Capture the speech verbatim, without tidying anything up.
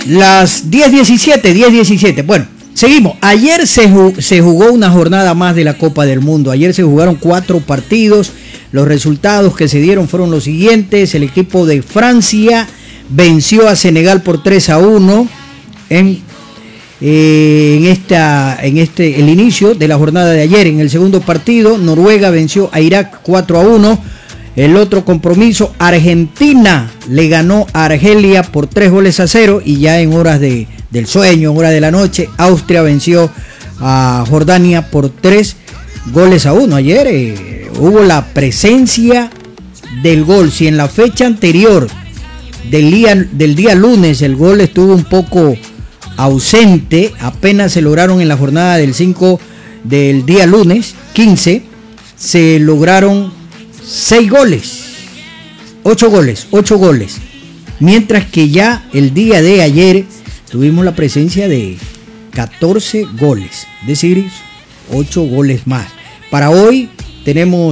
Las diez diecisiete, diez diecisiete. Bueno, seguimos. Ayer se jugó, se jugó una jornada más de la Copa del Mundo. Ayer se jugaron cuatro partidos. Los resultados que se dieron fueron los siguientes. El equipo de Francia venció a Senegal por tres a uno en, eh, en, esta, en este, el inicio de la jornada de ayer. En el segundo partido, Noruega venció a Irak cuatro a uno. El otro compromiso, Argentina le ganó a Argelia por tres goles a cero. Y ya en horas de, del sueño, en horas de la noche, Austria venció a Jordania por tres goles a uno. Ayer eh, hubo la presencia del gol. Si en la fecha anterior del día, del día lunes el gol estuvo un poco ausente, apenas se lograron en la jornada del cinco del día lunes, quince, se lograron seis goles, ocho goles, ocho goles. Mientras que ya el día de ayer tuvimos la presencia de catorce goles, es decir, ocho goles más. Para hoy tenemos